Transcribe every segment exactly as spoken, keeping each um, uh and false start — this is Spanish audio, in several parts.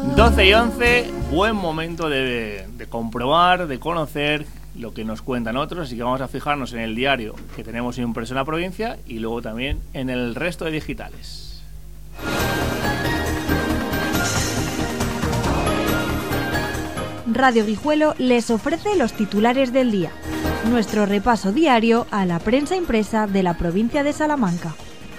doce y once, buen momento de, de comprobar, de conocer lo que nos cuentan otros, así que vamos a fijarnos en el diario que tenemos impreso en la provincia y luego también en el resto de digitales. Radio Guijuelo les ofrece los titulares del día, nuestro repaso diario a la prensa impresa de la provincia de Salamanca.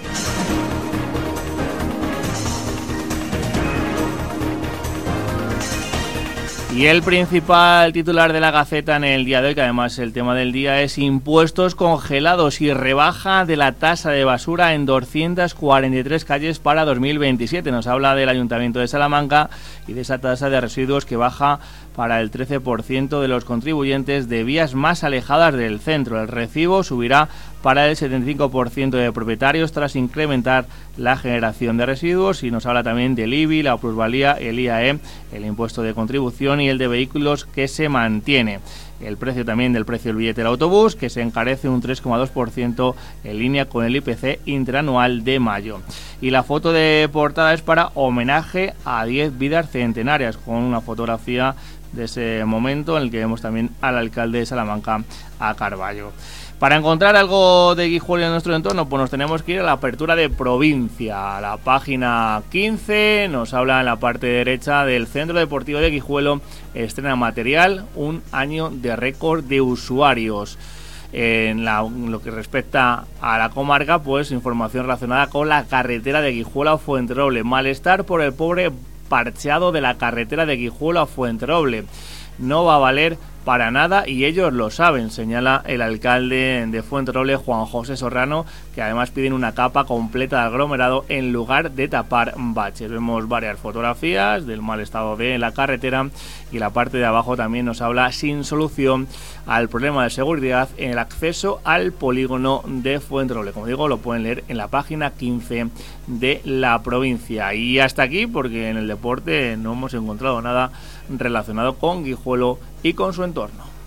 Y el principal titular de la Gaceta en el día de hoy, que además el tema del día es impuestos congelados y rebaja de la tasa de basura en doscientas cuarenta y tres calles para dos mil veintisiete. Nos habla del Ayuntamiento de Salamanca y de esa tasa de residuos que baja para el trece por ciento de los contribuyentes de vías más alejadas del centro. El recibo subirá para el setenta y cinco por ciento de propietarios tras incrementar la generación de residuos, y nos habla también del I B I, la plusvalía, el I A E, el impuesto de contribución y el de vehículos que se mantiene. El precio también del precio del billete del autobús, que se encarece un tres coma dos por ciento en línea con el I P C interanual de mayo. Y la foto de portada es para homenaje a diez vidas centenarias, con una fotografía de ese momento en el que vemos también al alcalde de Salamanca, a Carballo. Para encontrar algo de Guijuelo en nuestro entorno, pues nos tenemos que ir a la apertura de provincia. La página quince nos habla en la parte derecha del Centro Deportivo de Guijuelo, estrena material, un año de récord de usuarios. En, la, en lo que respecta a la comarca, pues información relacionada con la carretera de Guijuelo a Fuenterroble. Malestar por el pobre parcheado de la carretera de Guijuelo a Fuenterroble. No va a valer para nada y ellos lo saben, señala el alcalde de Fuenterroble, Juan José Serrano, que además piden una capa completa de aglomerado en lugar de tapar baches. Vemos varias fotografías del mal estado de la carretera y la parte de abajo también nos habla sin solución al problema de seguridad en el acceso al polígono de Fuenterroble. Como digo, lo pueden leer en la página quince de la provincia. Y hasta aquí, porque en el deporte no hemos encontrado nada relacionado con Guijuelo y con su entorno.